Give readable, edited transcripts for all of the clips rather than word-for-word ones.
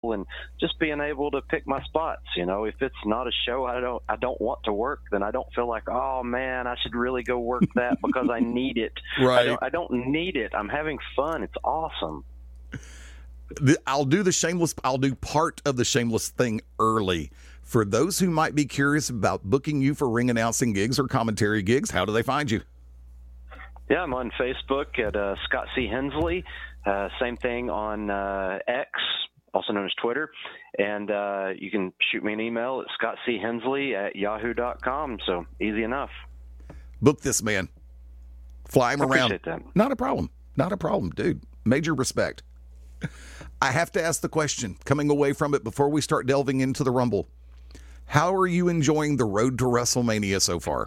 and just being able to pick my spots. If it's not a show I don't want to work, then I don't feel like, oh man, I should really go work that because I need it. Right. I don't need it. I'm having fun. It's awesome. I'll do part of the Shameless thing early. For those who might be curious about booking you for ring announcing gigs or commentary gigs, how do they find you? Yeah, I'm on Facebook at Scott C. Hensley. Same thing on X, also known as Twitter. And you can shoot me an email at scottchensley@yahoo.com. So easy enough. Book this man. Fly him around. That. Not a problem, dude. Major respect. I have to ask the question, coming away from it before we start delving into the Rumble. How are you enjoying the road to WrestleMania so far?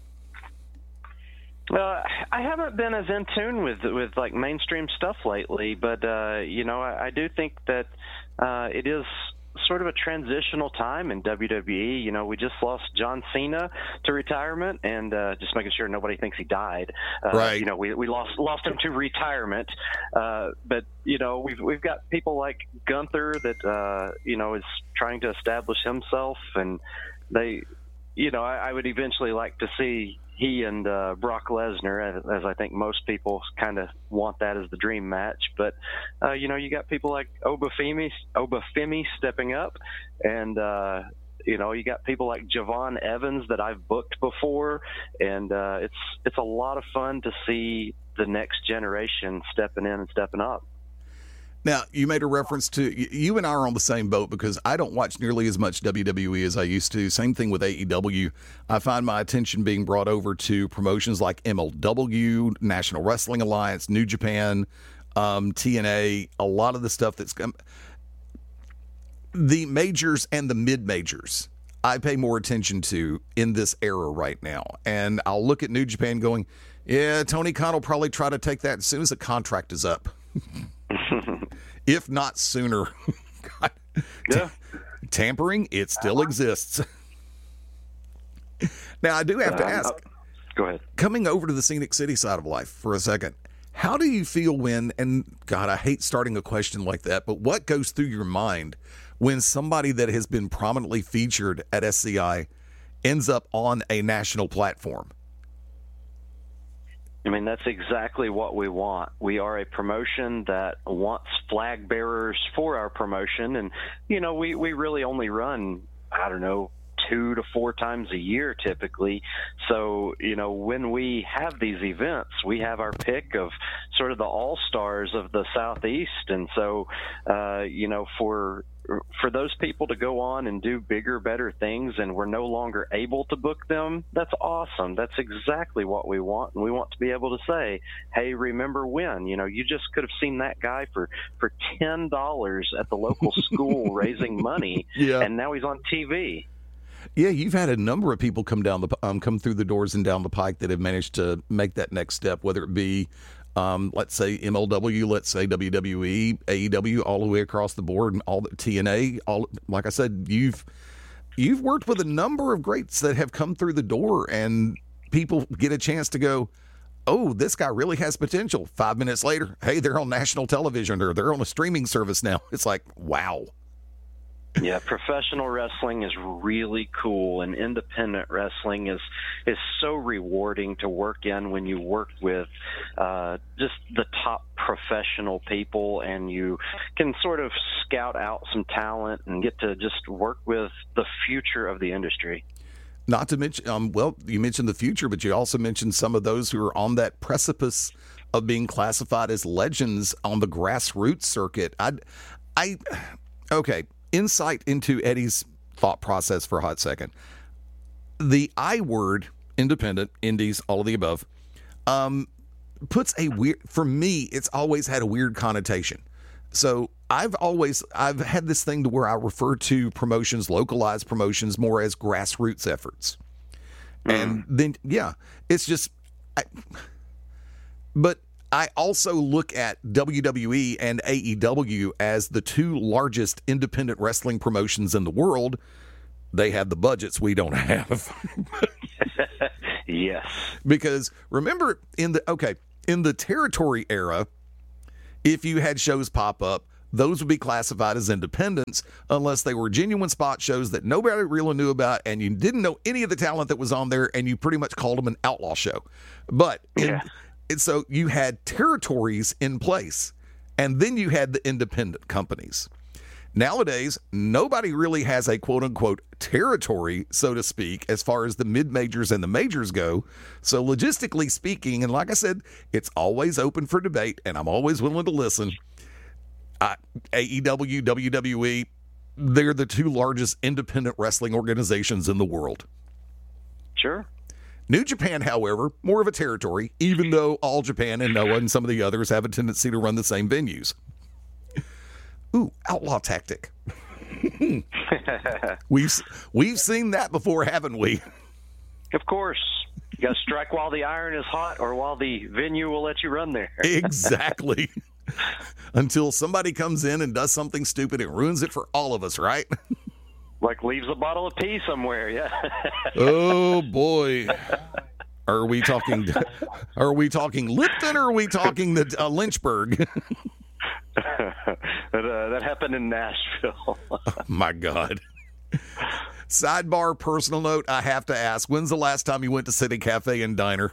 I haven't been as in tune with like mainstream stuff lately, but I do think that it is sort of a transitional time in WWE. We just lost John Cena to retirement, and just making sure nobody thinks he died. Right. We lost him to retirement, but we've got people like Gunther that is trying to establish himself, and they, I would eventually like to see he and Brock Lesnar, as I think most people kind of want that as the dream match. But, you got people like Oba Femi stepping up, and, you got people like Javon Evans that I've booked before, and it's a lot of fun to see the next generation stepping in and stepping up. Now, you made a reference to, you and I are on the same boat because I don't watch nearly as much WWE as I used to. Same thing with AEW. I find my attention being brought over to promotions like MLW, National Wrestling Alliance, New Japan, TNA, a lot of the stuff that's the majors and the mid-majors. I pay more attention to in this era right now. And I'll look at New Japan going, yeah, Tony Khan will probably try to take that as soon as the contract is up. If not sooner. God. Yeah. Tampering, it still exists. Now, I do have to ask. Go ahead. Coming over to the Scenic City side of life for a second, how do you feel when, and God, I hate starting a question like that, but what goes through your mind when somebody that has been prominently featured at SCI ends up on a national platform? I mean, that's exactly what we want. We are a promotion that wants flag bearers for our promotion. And, we really only run, 2 to 4 times a year typically. So, when we have these events, we have our pick of sort of the all-stars of the Southeast. And so, for those people to go on and do bigger, better things and we're no longer able to book them, that's awesome. That's exactly what we want. And we want to be able to say, hey, remember when? You just could have seen that guy for $10 at the local school raising money, yeah. And now he's on TV. Yeah, you've had a number of people come through the doors and down the pike that have managed to make that next step, whether it be let's say MLW, let's say WWE, AEW, all the way across the board, and all the TNA. Like I said, you've worked with a number of greats that have come through the door, and people get a chance to go, oh, this guy really has potential. 5 minutes later, hey, they're on national television, or they're on a streaming service now. It's like, wow. Yeah, professional wrestling is really cool, and independent wrestling is so rewarding to work in when you work with just the top professional people, and you can sort of scout out some talent and get to just work with the future of the industry. Not to mention, you mentioned the future, but you also mentioned some of those who are on that precipice of being classified as legends on the grassroots circuit. Okay. Insight into Eddie's thought process for a hot second. The I word, independent, indies, all of the above, puts a weird, for me, it's always had a weird connotation. So I've had this thing to where I refer to promotions, localized promotions, more as grassroots efforts. And then, yeah, it's just, but I also look at WWE and AEW as the 2 largest independent wrestling promotions in the world. They have the budgets we don't have. Yes. Because remember, in the territory era, if you had shows pop up, those would be classified as independents unless they were genuine spot shows that nobody really knew about and you didn't know any of the talent that was on there and you pretty much called them an outlaw show. But so you had territories in place, and then you had the independent companies. Nowadays, nobody really has a quote-unquote territory, so to speak, as far as the mid-majors and the majors go. So logistically speaking, and like I said, it's always open for debate, and I'm always willing to listen. AEW, WWE, they're the two largest independent wrestling organizations in the world. Sure. New Japan, however, more of a territory, even though All Japan and Noah and some of the others have a tendency to run the same venues. Ooh, outlaw tactic. We've seen that before, haven't we? Of course. You got to strike while the iron is hot or while the venue will let you run there. Exactly. Until somebody comes in and does something stupid and ruins it for all of us, right? Like leaves a bottle of pee somewhere, yeah. Oh, boy. Are we talking Lipton or are we talking the Lynchburg? That happened in Nashville. Oh, my God. Sidebar, personal note, I have to ask, when's the last time you went to City Cafe and Diner?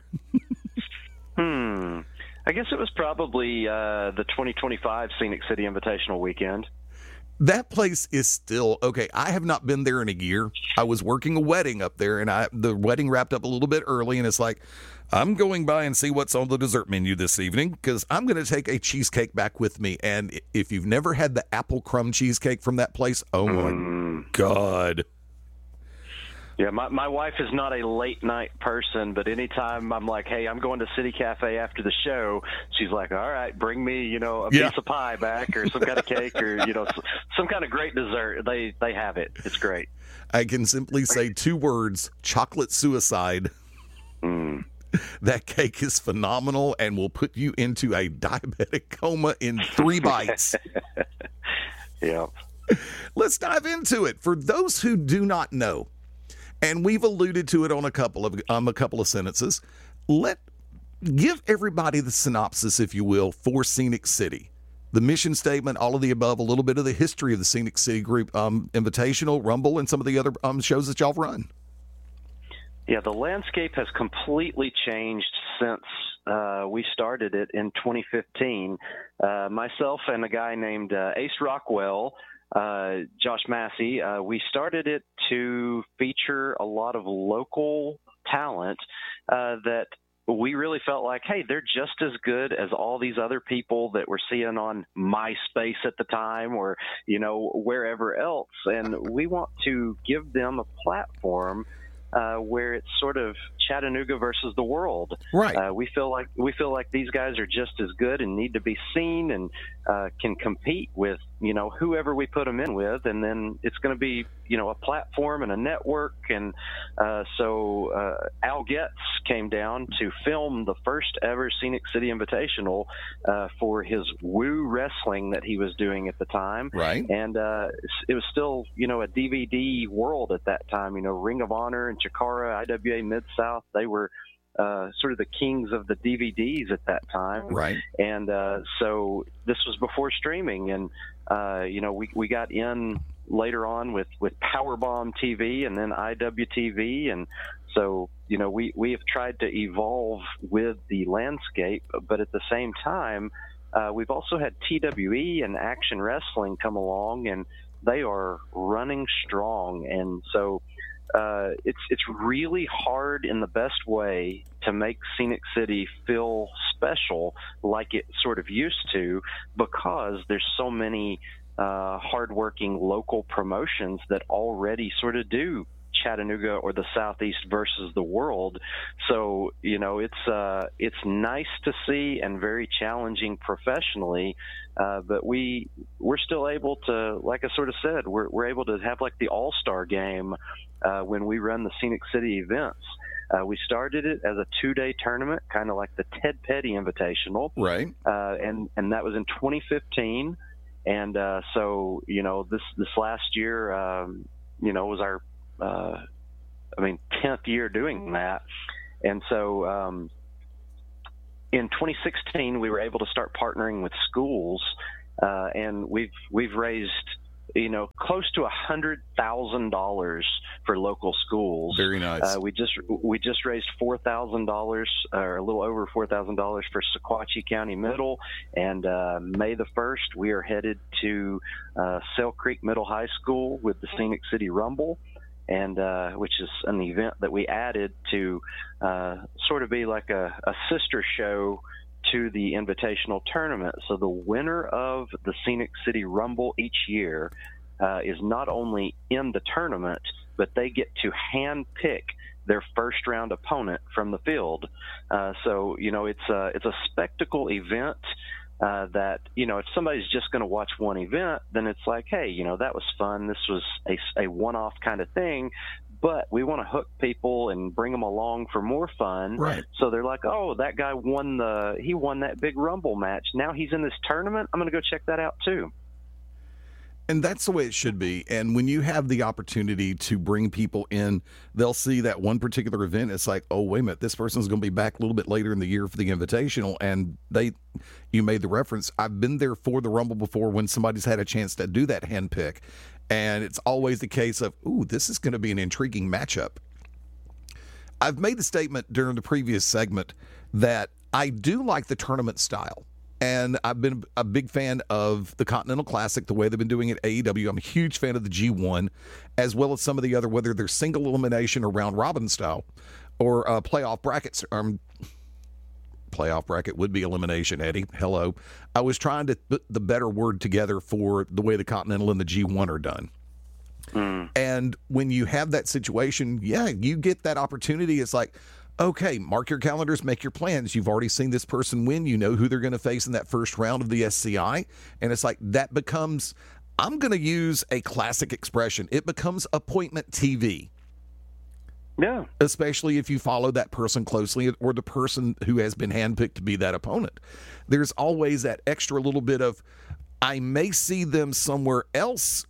I guess it was probably the 2025 Scenic City Invitational weekend. That place is still okay. I have not been there in a year. I was working a wedding up there, and the wedding wrapped up a little bit early, and it's like, I'm going by and see what's on the dessert menu this evening because I'm going to take a cheesecake back with me. And if you've never had the apple crumb cheesecake from that place, oh my God. Yeah, my wife is not a late night person, but anytime I'm like, hey, I'm going to City Cafe after the show, she's like, all right, bring me, a piece of pie back or some kind of cake or, some kind of great dessert. They have it. It's great. I can simply say two words, chocolate suicide. That cake is phenomenal and will put you into a diabetic coma in 3 bites. Yeah. Let's dive into it. For those who do not know, and we've alluded to it on a couple of sentences, give everybody the synopsis, if you will, for Scenic City. The mission statement, all of the above, a little bit of the history of the Scenic City Group, Invitational, Rumble, and some of the other shows that y'all run. Yeah, the landscape has completely changed since we started it in 2015. Myself and a guy named Ace Rockwell, Josh Massey, we started it to feature a lot of local talent that we really felt like, hey, they're just as good as all these other people that we're seeing on MySpace at the time or, wherever else. And we want to give them a platform where it's sort of Chattanooga versus the world. Right. We feel like these guys are just as good and need to be seen and can compete with whoever we put them in with, and then it's going to be a platform and a network. And so Al Getz came down to film the first ever Scenic City Invitational for his Woo Wrestling that he was doing at the time. Right. And it was still a DVD world at that time. Ring of Honor and Chikara, IWA Mid-South, they were sort of the kings of the DVDs at that time. Right. And so this was before streaming, and we got in later on with Powerbomb TV and then IWTV, and so we have tried to evolve with the landscape, but at the same time we've also had TWE and Action Wrestling come along, and they are running strong. And so it's really hard in the best way to make Scenic City feel special like it sort of used to, because there's so many hardworking local promotions that already sort of do Chattanooga or the Southeast versus the world. So it's nice to see and very challenging professionally, but we're still able to, like I sort of said, we're able to have like the All-Star game when we run the Scenic City events. We started it as a 2-day tournament, kind of like the Ted Petty Invitational, right? And that was in 2015, and so this last year was our 10th year doing that. And so in 2016 we were able to start partnering with schools, and we've raised close to $100,000 for local schools. Very nice. We just raised $4,000, or a little over $4,000 for Sequatchie County Middle, and May the 1st we are headed to Sale Creek Middle High School with the Scenic City Rumble, and which is an event that we added to sort of be like a sister show to the Invitational Tournament. So the winner of the Scenic City Rumble each year is not only in the tournament, but they get to hand pick their first round opponent from the field. So it's a spectacle event that if somebody's just going to watch one event, then it's like, hey, that was fun. This was a one-off kind of thing. But we want to hook people and bring them along for more fun. Right. So they're like, oh, that guy won that big Rumble match. Now he's in this tournament. I'm going to go check that out too. And that's the way it should be. And when you have the opportunity to bring people in, they'll see that one particular event. It's like, oh, wait a minute, this person's going to be back a little bit later in the year for the Invitational. And you made the reference. I've been there for the Rumble before when somebody's had a chance to do that handpick. And it's always the case of, ooh, this is going to be an intriguing matchup. I've made the statement during the previous segment that I do like the tournament style. And I've been a big fan of the Continental Classic, the way they've been doing it at AEW. I'm a huge fan of the G1, as well as some of the other, whether they're single elimination or round robin style, or playoff brackets. Playoff bracket would be elimination, Eddie. Hello. I was trying to put the better word together for the way the Continental and the G1 are done. And when you have that situation, you get that opportunity. It's like, okay, mark your calendars, make your plans. You've already seen this person win. You know who they're going to face in that first round of the SCI. And it's like that becomes, I'm going to use a classic expression, it becomes appointment TV. Yeah. Especially if you follow that person closely or the person who has been handpicked to be that opponent. There's always that extra little bit of, I may see them somewhere else,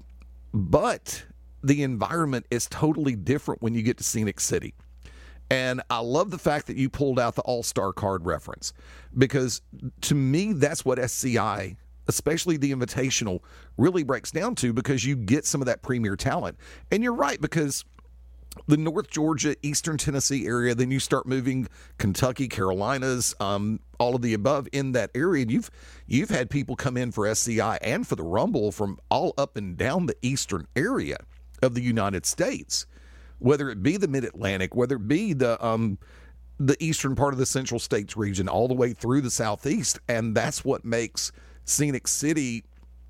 but the environment is totally different when you get to Scenic City. And I love the fact that you pulled out the All-Star card reference, because to me, that's what SCI, especially the Invitational, really breaks down to, because you get some of that premier talent. And you're right, because the North Georgia, Eastern Tennessee area, then you start moving Kentucky, Carolinas, all of the above in that area. And you've had people come in for SCI and for the Rumble from all up and down the eastern area of the United States, whether it be the Mid-Atlantic, whether it be the eastern part of the Central States region, all the way through the Southeast. And that's what makes Scenic City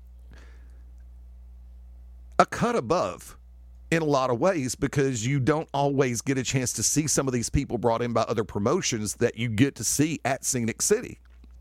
a cut above in a lot of ways, because you don't always get a chance to see some of these people brought in by other promotions that you get to see at Scenic City.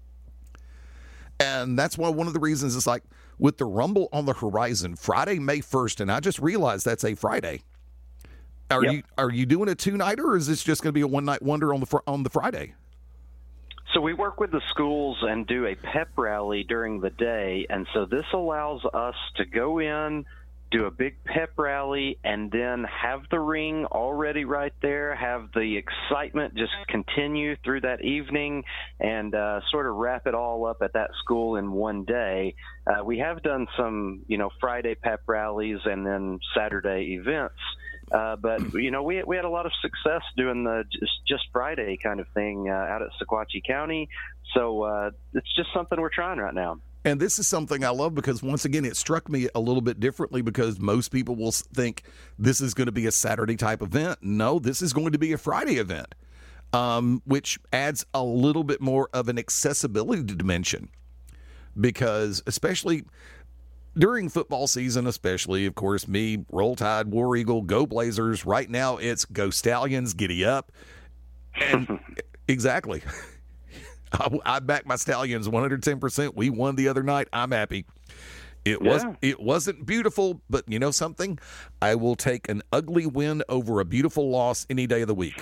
And that's why one of the reasons is like with the Rumble on the horizon, Friday, May 1st, and I just realized that's a Friday. Are you doing a two-nighter, or is this just going to be a one-night wonder on the Friday? So we work with the schools and do a pep rally during the day, and so this allows us to go in, do a big pep rally, and then have the ring already right there, have the excitement just continue through that evening, and sort of wrap it all up at that school in one day. We have done some, Friday pep rallies and then Saturday events. But we had a lot of success doing the just Friday kind of thing out at Sequatchie County. So it's just something we're trying right now. And this is something I love, because once again, it struck me a little bit differently, because most people will think this is going to be a Saturday type event. No, this is going to be a Friday event, which adds a little bit more of an accessibility dimension, because especially during football season, especially, of course, me, Roll Tide, War Eagle, Go Blazers. Right now, it's Go Stallions, giddy up. And exactly. I back my Stallions 110%. We won the other night. I'm happy. It wasn't beautiful, but you know something? I will take an ugly win over a beautiful loss any day of the week.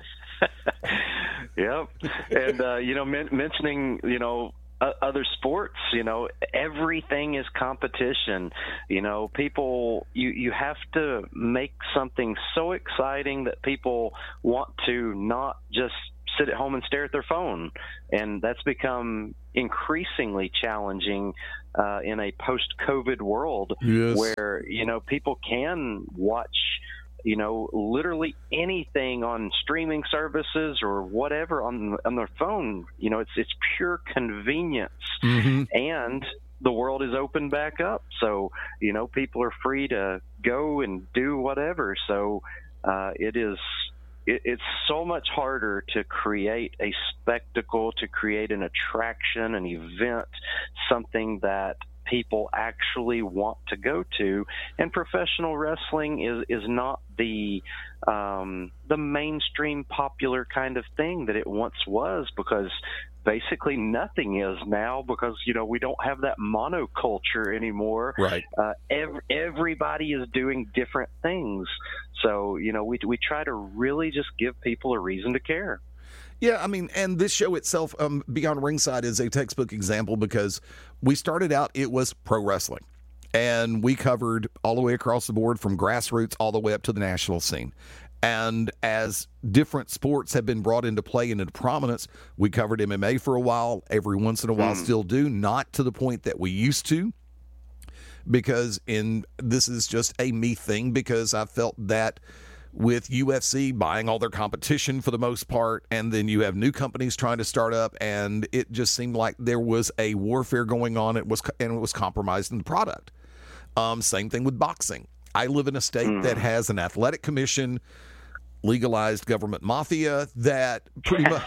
Yep. And, mentioning, other sports, everything is competition. People, you have to make something so exciting that people want to not just sit at home and stare at their phone. And that's become increasingly challenging in a post-COVID world. Yes. Where, people can watch, literally anything on streaming services or whatever on their phone. It's pure convenience. Mm-hmm. And the world is opened back up. So, people are free to go and do whatever. So it's so much harder to create a spectacle, to create an attraction, an event, something that people actually want to go to. And professional wrestling is not the mainstream popular kind of thing that it once was, because basically nothing is now, because we don't have that monoculture anymore. Right. Everybody is doing different things, so we try to really just give people a reason to care. Yeah, I mean, and this show itself, Beyond Ringside, is a textbook example, because we started out, it was pro wrestling, and we covered all the way across the board, from grassroots all the way up to the national scene. And as different sports have been brought into play and into prominence, we covered MMA for a while, every once in a while still do, not to the point that we used to, because this is just a me thing, because I felt that with UFC buying all their competition for the most part, and then you have new companies trying to start up, and it just seemed like there was a warfare going on. It was compromising the product. Same thing with boxing. I live in a state that has an athletic commission, legalized government mafia, that pretty much...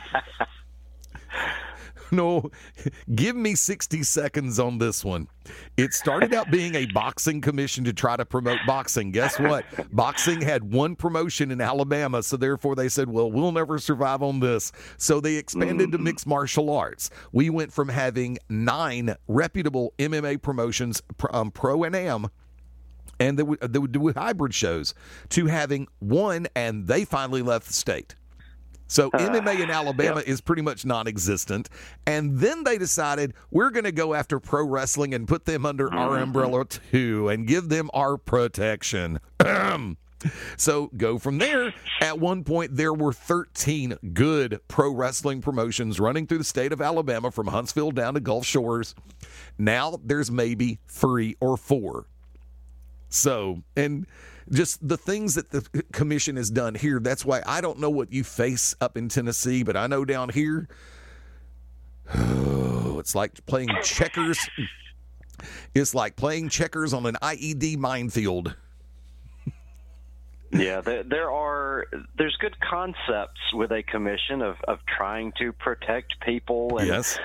No, give me 60 seconds on this one. It started out being a boxing commission to try to promote boxing. Guess what? Boxing had one promotion in Alabama, so therefore they said, well, we'll never survive on this. So they expanded to mixed martial arts. We went from having 9 reputable MMA promotions, pro and am, and they would do hybrid shows, to having one, and they finally left the state. So MMA in Alabama is pretty much non-existent. And then they decided, we're going to go after pro wrestling and put them under our umbrella too, and give them our protection. So go from there. At one point, there were 13 good pro wrestling promotions running through the state of Alabama, from Huntsville down to Gulf Shores. Now there's maybe 3 or 4. So, and just the things that the commission has done here, that's why I don't know what you face up in Tennessee, but I know down here, it's like playing checkers. It's like playing checkers on an IED minefield. Yeah, there's good concepts with a commission of trying to protect people and, yes,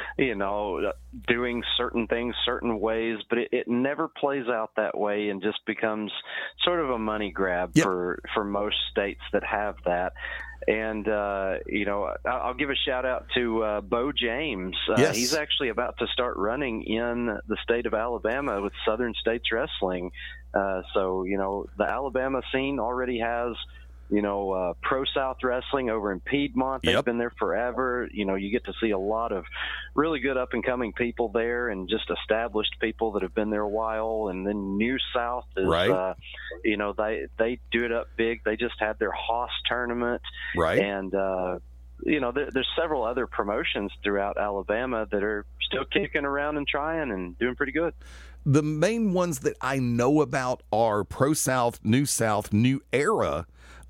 doing certain things certain ways, but it never plays out that way, and just becomes sort of a money grab for most states that have that. And, I'll give a shout out to Bo James. Yes. He's actually about to start running in the state of Alabama with Southern States Wrestling. So, the Alabama scene already has, Pro South Wrestling over in Piedmont. They've been there forever. You get to see a lot of really good up-and-coming people there, and just established people that have been there a while. And then New South is, they do it up big. They just had their Hoss tournament. Right. And, there's several other promotions throughout Alabama that are still kicking around and trying and doing pretty good. The main ones that I know about are Pro South, New Era.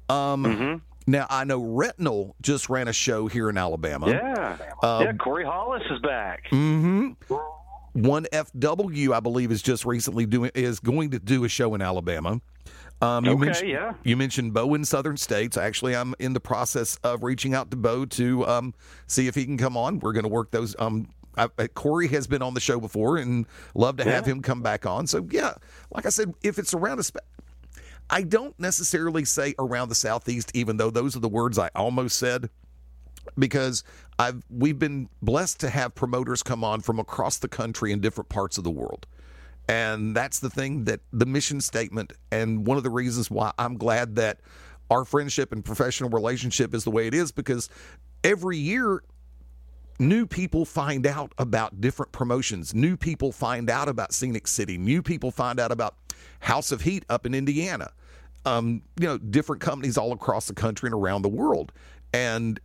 Now, I know Retinal just ran a show here in Alabama. Yeah. Corey Hollis is back. Mm-hmm. 1FW, I believe, is just recently going to do a show in Alabama. You mentioned Bo in Southern States. Actually, I'm in the process of reaching out to Bo to see if he can come on. We're going to work those. Corey has been on the show before, and love to have him come back on. So, like I said, if it's around I don't necessarily say around the Southeast, even though those are the words I almost said, because we've been blessed to have promoters come on from across the country in different parts of the world. And that's the thing, that the mission statement, and one of the reasons why I'm glad that our friendship and professional relationship is the way it is, because every year new people find out about different promotions. New people find out about Scenic City. New people find out about House of Heat up in Indiana. Different companies all across the country and around the world. And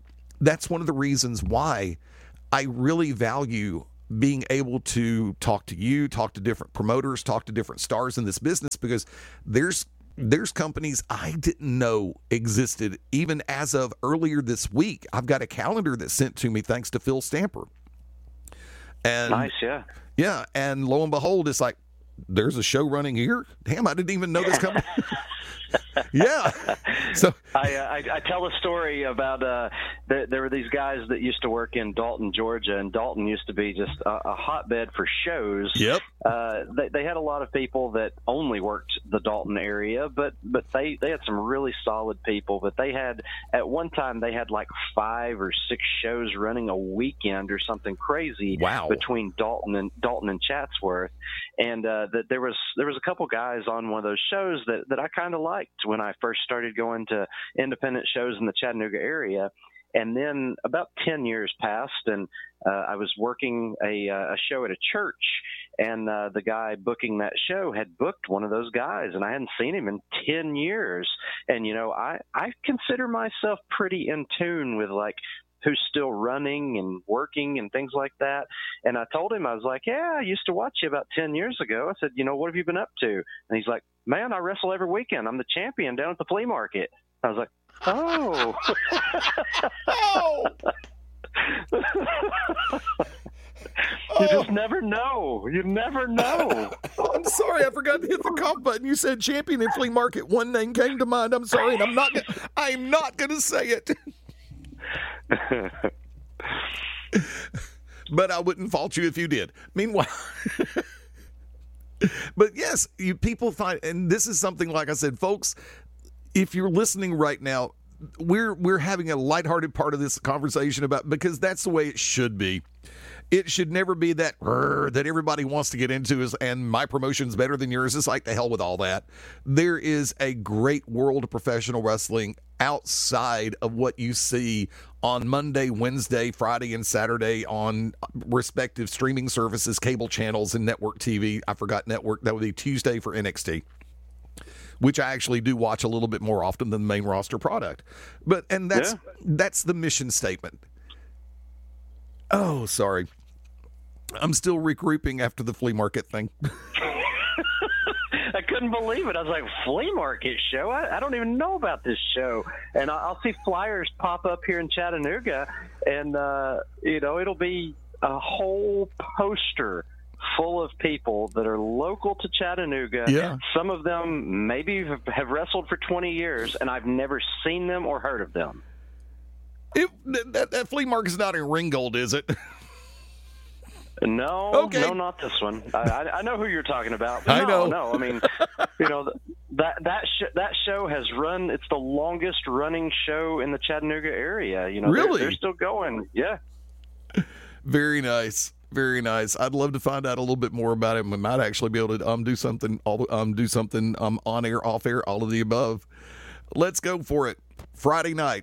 that's one of the reasons why I really value being able to talk to you, talk to different promoters, talk to different stars in this business, because there's companies I didn't know existed even as of earlier this week. I've got a calendar that's sent to me thanks to Phil Stamper. And nice, yeah. Yeah, and lo and behold, it's like, there's a show running here? Damn, I didn't even know this company. Yeah. So I tell a story about there were these guys that used to work in Dalton, Georgia, and Dalton used to be just a hotbed for shows. Yep. They had a lot of people that only worked the Dalton area, but they had some really solid people. But they had, at one time, they had like 5 or 6 shows running a weekend or something crazy. Wow. Between Dalton and Chatsworth. And that there was a couple guys on one of those shows that I kind of liked when I first started going to independent shows in the Chattanooga area. And then about 10 years passed, and I was working a show at a church, and the guy booking that show had booked one of those guys, and I hadn't seen him in 10 years. And, I consider myself pretty in tune with, like, who's still running and working and things like that. And I told him, I was like, yeah, I used to watch you about 10 years ago. I said, what have you been up to? And he's like, man, I wrestle every weekend. I'm the champion down at the flea market. I was like, oh. You just never know. You never know. I'm sorry, I forgot to hit the cough button. You said champion in flea market. One name came to mind. I'm sorry, and I'm not going to say it. But I wouldn't fault you if you did. Meanwhile, but yes, people find, and this is something, like I said, folks, if you're listening right now, we're having a lighthearted part of this conversation about, because that's the way it should be. It should never be that everybody wants to get into and my promotion's better than yours. It's like, the hell with all that. There is a great world of professional wrestling outside of what you see on Monday, Wednesday, Friday, and Saturday on respective streaming services, cable channels, and network TV. I forgot network. That would be Tuesday for NXT, which I actually do watch a little bit more often than the main roster product. And that's the mission statement. Oh, sorry. I'm still regrouping after the flea market thing. I couldn't believe it. I was like, flea market show? I don't even know about this show. And I'll see flyers pop up here in Chattanooga, and, it'll be a whole poster full of people that are local to Chattanooga. Yeah. Some of them maybe have wrestled for 20 years, and I've never seen them or heard of them. That flea market's not in Ringgold, is it? No, okay. No, not this one. I know who you're talking about. But I know. No, I mean, that show has run. It's the longest running show in the Chattanooga area. Really? They're still going. Yeah. Very nice. Very nice. I'd love to find out a little bit more about it. We might actually be able to do something on air, off air, all of the above. Let's go for it. Friday, May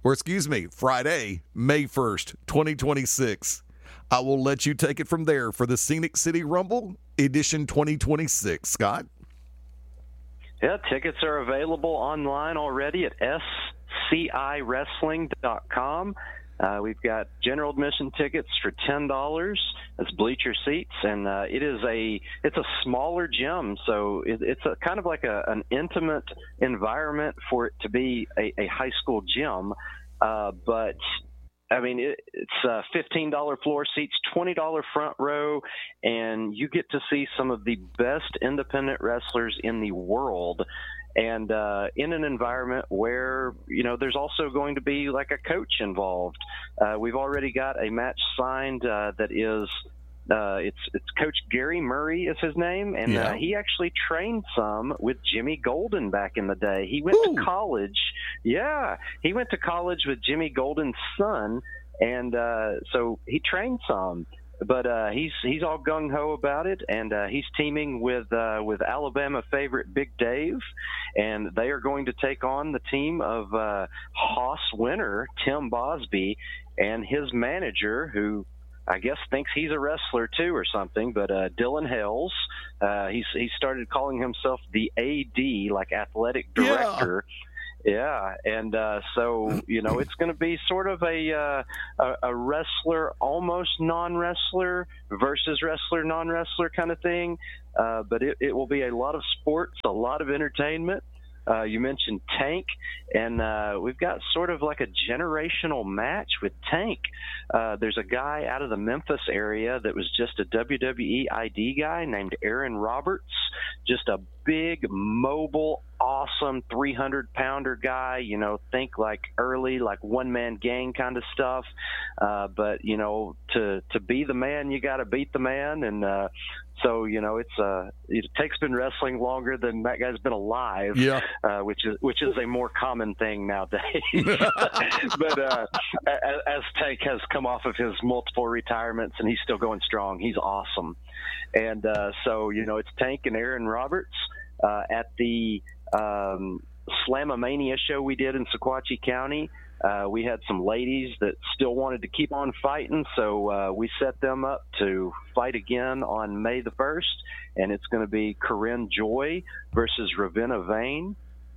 1st, 2026. I will let you take it from there for the Scenic City Rumble Edition 2026. Scott? Yeah, tickets are available online already at scIwrestling.com. We've got general admission tickets for $10. That's bleacher seats, and it's a smaller gym, so it's a kind of like an intimate environment for it to be a high school gym. But I mean, it's $15 floor seats, $20 front row, and you get to see some of the best independent wrestlers in the world. And in an environment where, there's also going to be like a coach involved. We've already got a match signed that is, it's Coach Gary Murray is his name, and he actually trained some with Jimmy Golden back in the day. He went to college. Yeah, he went to college with Jimmy Golden's son, and so he trained some. But he's all gung-ho about it, and he's teaming with Alabama favorite Big Dave, and they are going to take on the team of Haas winner Tim Bosby and his manager, who I guess thinks he's a wrestler too or something, but Dylan Hales. He started calling himself the AD, like athletic director. Yeah, and so it's going to be sort of a wrestler, almost non-wrestler versus wrestler, non-wrestler kind of thing. But it will be a lot of sports, a lot of entertainment. You mentioned Tank, and we've got sort of like a generational match with Tank. There's a guy out of the Memphis area that was just a WWE ID guy named Aaron Roberts, just a big, mobile, awesome 300-pounder guy, think like early, like one-man gang kind of stuff. But, to be the man, you got to beat the man. And so, Tank's been wrestling longer than that guy's been alive, yeah. Which is a more common thing nowadays. But as Tank has come off of his multiple retirements and he's still going strong, he's awesome. And so, it's Tank and Aaron Roberts at the Slamomania show we did in Sequatchie County. We had some ladies that still wanted to keep on fighting, so we set them up to fight again on May the 1st, and it's going to be Corinne Joy versus Ravenna Vane.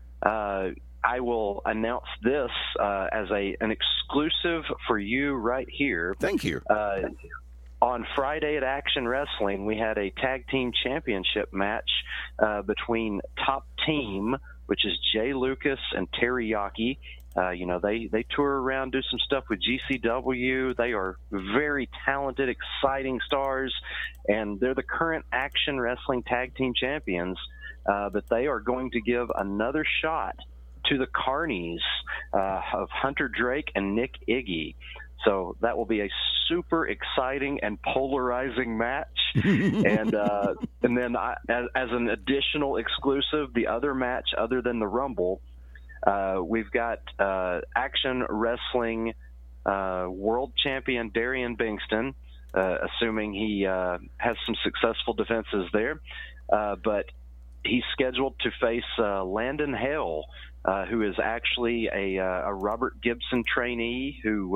I will announce this as an exclusive for you right here. Thank you. On Friday at Action Wrestling, we had a tag team championship match between Top Team, which is Jay Lucas and Teriyaki. They tour around, do some stuff with GCW. They are very talented, exciting stars, and they're the current Action Wrestling Tag Team Champions. But they are going to give another shot to the Carnies of Hunter Drake and Nick Iggy. So that will be a super exciting and polarizing match. And then as an additional exclusive, the other match other than the Rumble, we've got Action Wrestling World Champion Darian Bingston, assuming he has some successful defenses there. But he's scheduled to face Landon Hale, who is actually a Robert Gibson trainee, who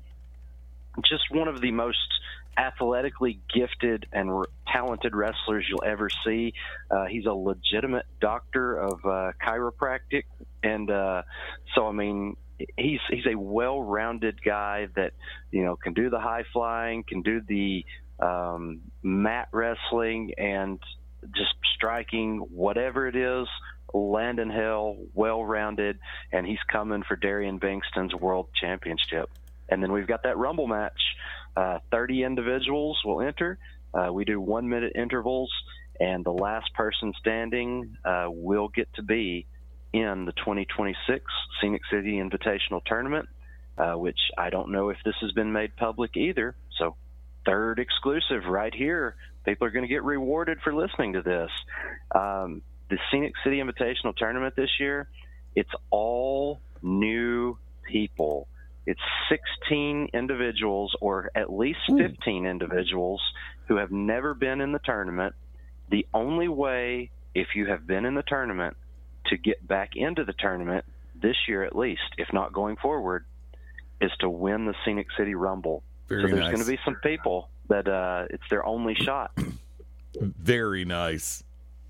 just one of the most athletically gifted and talented wrestlers you'll ever see. He's a legitimate doctor of chiropractic, and so I mean, he's a well-rounded guy that can do the high flying, can do the mat wrestling, and just striking, whatever it is. Landon Hill, well-rounded, and he's coming for Darian Bingston's World Championship. And then we've got that Rumble match. 30 individuals will enter. We do 1-minute intervals, and the last person standing will get to be in the 2026 Scenic City Invitational Tournament, which I don't know if this has been made public either. So third exclusive right here. People are going to get rewarded for listening to this. The Scenic City Invitational Tournament this year, it's all new people. It's 16 individuals, or at least 15 individuals, who have never been in the tournament. The only way, if you have been in the tournament, to get back into the tournament this year at least, if not going forward, is to win the Scenic City Rumble. Very so there's nice. going to be some people that it's their only shot. Very nice.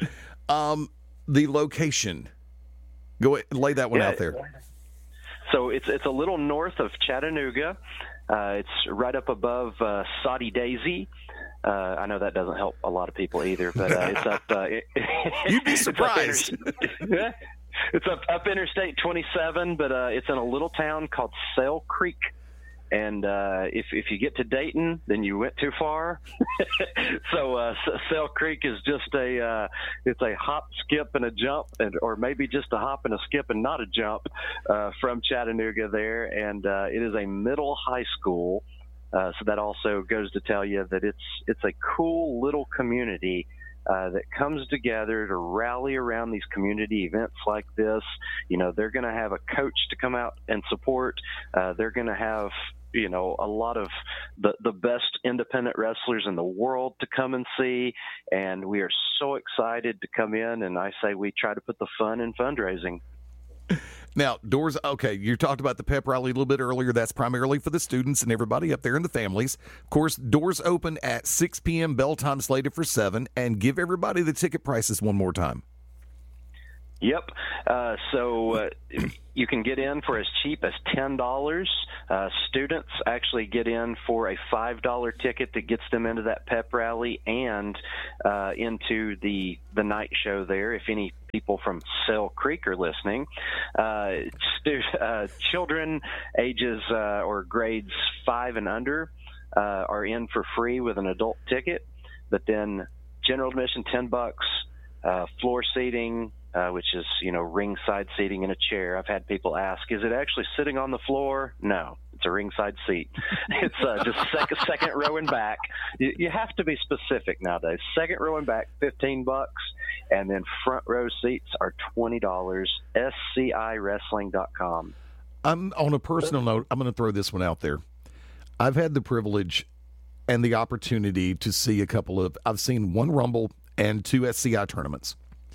The location. Go ahead, lay that one out there. So it's a little north of Chattanooga. It's right up above Soddy Daisy. I know that doesn't help a lot of people either, but it's up. You'd be surprised. It's up Interstate 27, but it's in a little town called Sale Creek. And if you get to Dayton, then you went too far. So Sale Creek is just it's a hop, skip, and a jump, or maybe just a hop and a skip and not a jump from Chattanooga there. And it is a middle high school, so that also goes to tell you that it's a cool little community that comes together to rally around these community events like this. They're going to have a coach to come out and support. They're going to have a lot of the best independent wrestlers in the world to come and see, and we are so excited to come in, and I say we try to put the fun in fundraising. Now, doors, okay, you talked about the pep rally a little bit earlier. That's primarily for the students and everybody up there and the families. Of course, doors open at 6 p.m., bell time slated for 7, and give everybody the ticket prices one more time. Yep. So you can get in for as cheap as $10. Students actually get in for a $5 ticket that gets them into that pep rally and into the night show there. If any people from Sale Creek are listening, children ages or grades 5 and under are in for free with an adult ticket. But then general admission, $10. Floor seating, which is, ringside seating in a chair. I've had people ask, is it actually sitting on the floor? No, it's a ringside seat. It's just second row and back. You have to be specific nowadays. Second row and back, $15, and then front row seats are $20. SCIWrestling.com. I'm on a personal note. I'm going to throw this one out there. I've had the privilege and the opportunity to see I've seen one Rumble and 2 SCI tournaments.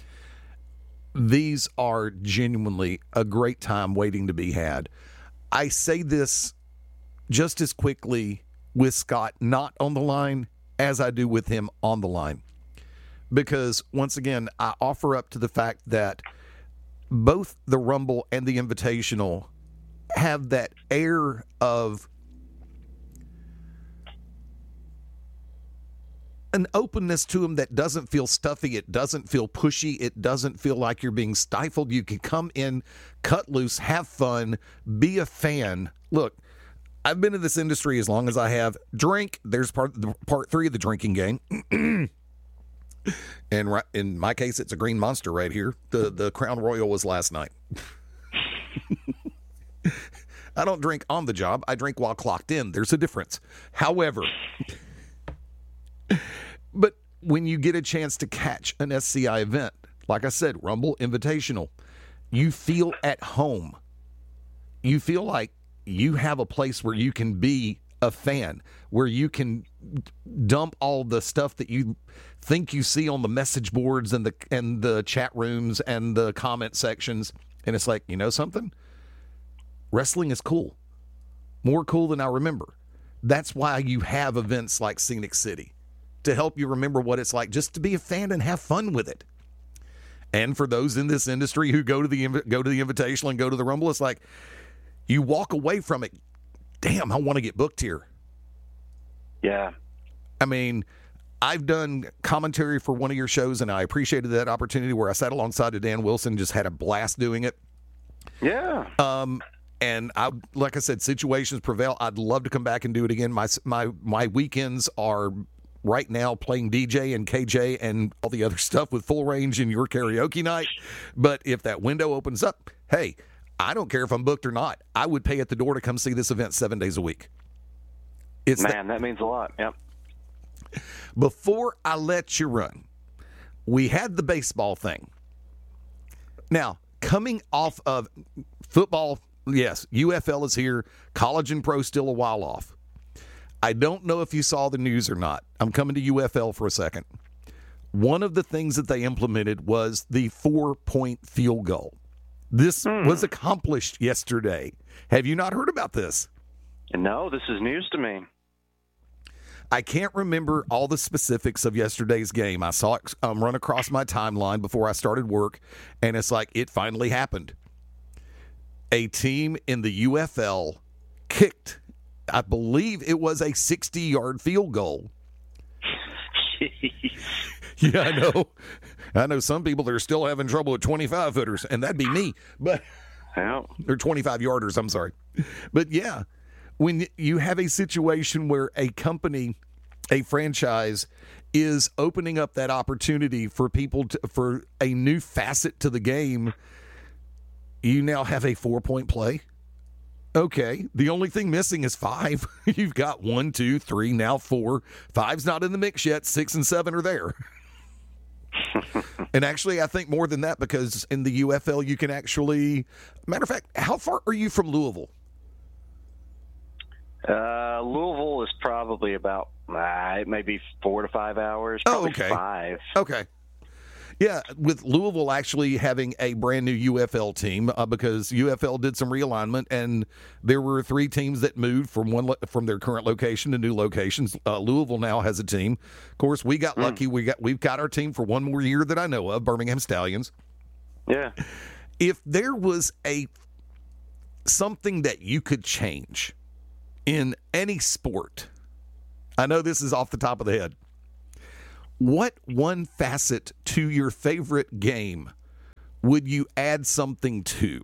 These are genuinely a great time waiting to be had. I say this just as quickly with Scott not on the line as I do with him on the line. Because, once again, I offer up to the fact that both the Rumble and the Invitational have that air of an openness to them that doesn't feel stuffy. It doesn't feel pushy. It doesn't feel like you're being stifled. You can come in, cut loose, have fun, be a fan. Look, I've been in this industry as long as I have. Drink. There's part 3 of the drinking game. And in my case, it's a Green Monster right here. The Crown Royal was last night. I don't drink on the job. I drink while clocked in. There's a difference. However, but when you get a chance to catch an SCI event, like I said, Rumble, Invitational, you feel at home. You feel like you have a place where you can be a fan, where you can dump all the stuff that you think you see on the message boards and the chat rooms and the comment sections. And it's like, you know something? Wrestling is cool. More cool than I remember. That's why you have events like Scenic City, to help you remember what it's like just to be a fan and have fun with it. And for those in this industry who go to the Invitational and go to the Rumble, it's like you walk away from it, damn, I want to get booked here. Yeah. I mean, I've done commentary for one of your shows, and I appreciated that opportunity where I sat alongside of Dan Wilson, just had a blast doing it. Yeah. And like I said, situations prevail. I'd love to come back and do it again. My weekends are right now playing DJ and KJ and all the other stuff with Full Range and your karaoke night. But if that window opens up, hey, I don't care if I'm booked or not. I would pay at the door to come see this event 7 days a week. That means a lot. Yep. Before I let you run, we had the baseball thing. Now, coming off of football, yes, UFL is here. College and pro still a while off. I don't know if you saw the news or not. I'm coming to UFL for a second. One of the things that they implemented was the 4-point field goal. This was accomplished yesterday. Have you not heard about this? No, this is news to me. I can't remember all the specifics of yesterday's game. I saw it run across my timeline before I started work, and it's like it finally happened. A team in the UFL kicked, I believe it was a 60-yard field goal. Yeah, I know. I know some people that are still having trouble with 25-footers, and that'd be me. But or 25-yarders, I'm sorry. But yeah, when you have a situation where a company, a franchise, is opening up that opportunity for people for a new facet to the game, you now have a 4-point play. Okay, the only thing missing is 5. You've got 1, 2, 3, now 4. 5's not in the mix yet. 6 and 7 are there. And actually, I think more than that, because in the UFL, you can actually... Matter of fact, how far are you from Louisville? Louisville is probably about maybe 4 to 5 hours. Probably 5. Okay. Yeah, with Louisville actually having a brand new UFL team because UFL did some realignment, and there were 3 teams that moved from their current location to new locations. Louisville now has a team. Of course, we got lucky. We've got our team for one more year that I know of, Birmingham Stallions. Yeah. If there was something that you could change in any sport, I know this is off the top of the head, what one facet to your favorite game would you add something to?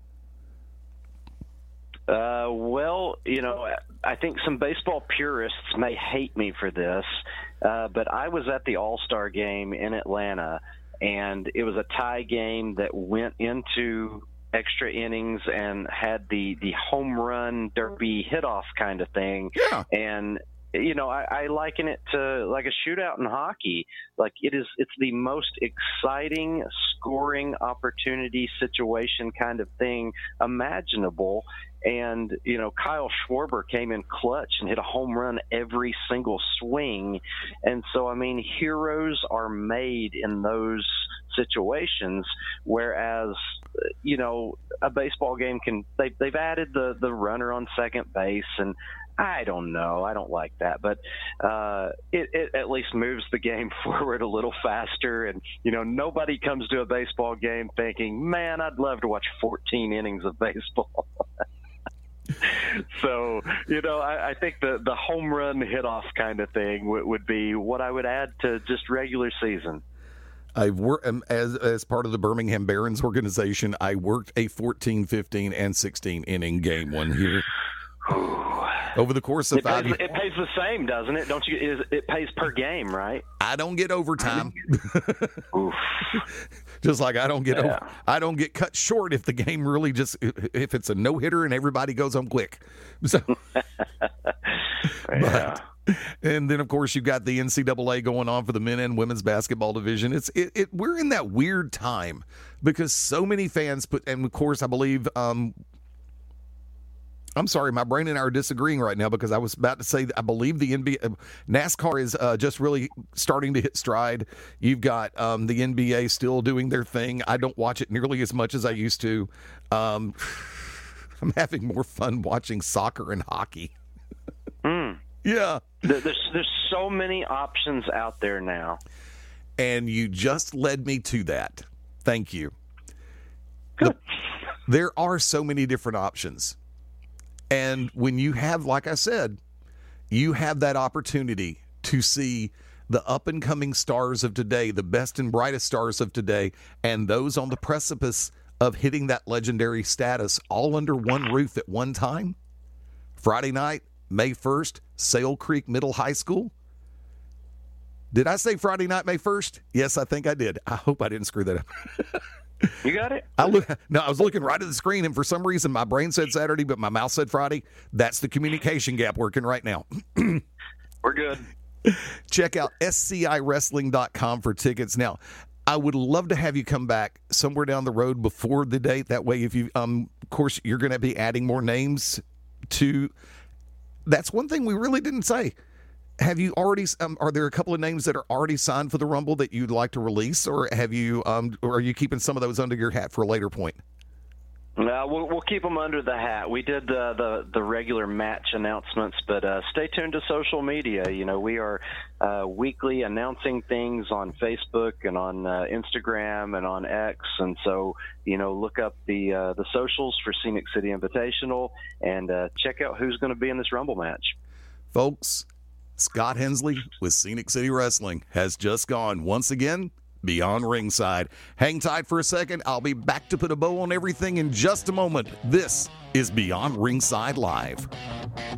Well, I think some baseball purists may hate me for this, but I was at the All-Star game in Atlanta, and it was a tie game that went into extra innings and had the home run derby hit-off kind of thing. Yeah. And I liken it to like a shootout in hockey. Like it's the most exciting scoring opportunity situation kind of thing imaginable. And, Kyle Schwarber came in clutch and hit a home run every single swing. And so, heroes are made in those situations, whereas, a baseball game they've added the runner on second base, and I don't know. I don't like that, but it at least moves the game forward a little faster. And, nobody comes to a baseball game thinking, man, I'd love to watch 14 innings of baseball. So, I think the home run hit-off kind of thing would be what I would add to just regular season. I've worked as part of the Birmingham Barons organization. I worked a 14, 15, and 16 inning game one year. Over the course of 5 years. It pays the same, doesn't it? Don't you? It pays per game, right? I don't get overtime. Just like I don't get cut short if the game really if it's a no-hitter and everybody goes home quick. So, yeah. And then of course you've got the NCAA going on for the men and women's basketball division. We're in that weird time because so many fans and of course I believe I'm sorry, my brain and I are disagreeing right now because I was about to say I believe the NASCAR is just really starting to hit stride. You've got the NBA still doing their thing. I don't watch it nearly as much as I used to. I'm having more fun watching soccer and hockey. Yeah. There's so many options out there now. And you just led me to that. Thank you. Good. There are so many different options. And when you have, like I said, you have that opportunity to see the up-and-coming stars of today, the best and brightest stars of today, and those on the precipice of hitting that legendary status all under one roof at one time. Friday night, May 1st, Sale Creek Middle High School. Did I say Friday night, May 1st? Yes, I think I did. I hope I didn't screw that up. You got it? I was looking right at the screen, and for some reason my brain said Saturday, but my mouth said Friday. That's the communication gap working right now. We're good. Check out scIwrestling.com for tickets. Now, I would love to have you come back somewhere down the road before the date. That way, if you, of course, you're going to be adding more names to. That's one thing we really didn't say. Have you already? Are there a couple of names that are already signed for the Rumble that you'd like to release, or have you? Or are you keeping some of those under your hat for a later point? No, we'll keep them under the hat. We did the regular match announcements, but stay tuned to social media. We are weekly announcing things on Facebook and on Instagram and on X, and so look up the socials for Scenic City Invitational and check out who's going to be in this Rumble match, folks. Scott Hensley with Scenic City Wrestling has just gone once again beyond ringside. Hang tight for a second. I'll be back to put a bow on everything in just a moment. This is Beyond Ringside Live.